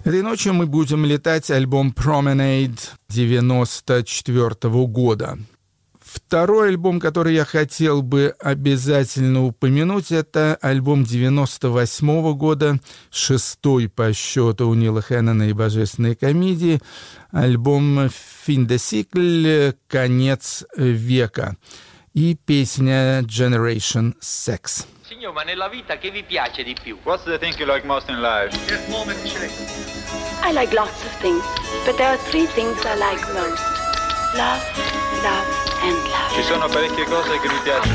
Этой ночью мы будем летать альбом Promenade 1994 года. Второй альбом, который я хотел бы обязательно упомянуть, это альбом 1998 года, 6-й по счету у Нила Хэннона и «Божественной комедии», альбом «Fin de siècle», «Конец века» и песня «Generation Sex». Signor, ma nella vita che vi piace di più? What's the thing you like most in life? Just momentary. I like lots of things, but there are 3 things I like most. Love, love, and love. Ci sono parecchie cose che mi piacciono.